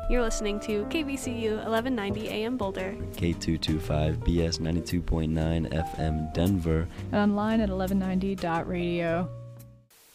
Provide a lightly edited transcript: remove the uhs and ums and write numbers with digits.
You're listening to KVCU 1190 AM Boulder, K225 BS 92.9 FM Denver, and online at 1190.radio.